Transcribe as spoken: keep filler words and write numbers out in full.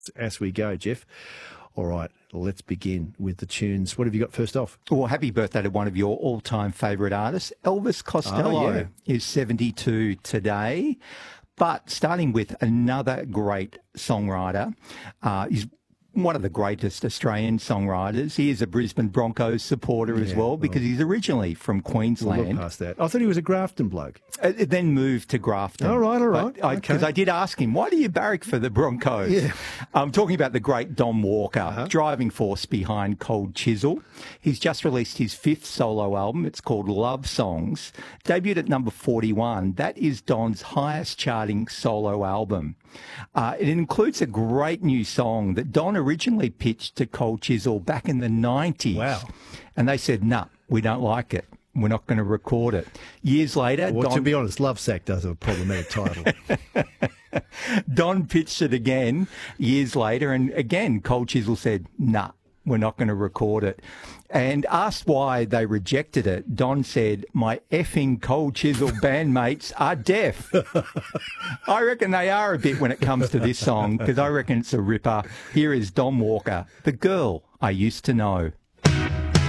as we go, Jeff. All right, let's begin with the tunes. What have you got first off? Well, happy birthday to one of your all-time favourite artists. Elvis Costello oh, yeah. is seventy-two today. But starting with another great songwriter, uh, he's one of the greatest Australian songwriters. He is a Brisbane Broncos supporter yeah, as well because well, he's originally from Queensland. We'll look past that. I thought he was a Grafton bloke. Uh, then moved to Grafton. All right, all right. Because I, okay. I did ask him, why do you barrack for the Broncos? Yeah. I'm talking about the great Don Walker, uh-huh. driving force behind Cold Chisel. He's just released his fifth solo album. It's called Love Songs. Debuted at number forty-one. That is Don's highest charting solo album. Uh, it includes a great new song that Don originally pitched to Cold Chisel back in the nineties. Wow. And they said, nah, we don't like it. We're not going to record it. Years later... Well, Don... to be honest, Love Sack does have a problematic title. Don pitched it again years later, and again, Cold Chisel said, nah, we're not going to record it. And asked why they rejected it, Don said, my effing Cold Chisel bandmates are deaf. I reckon they are a bit when it comes to this song, because I reckon it's a ripper. Here is Don Walker, The Girl I Used to Know.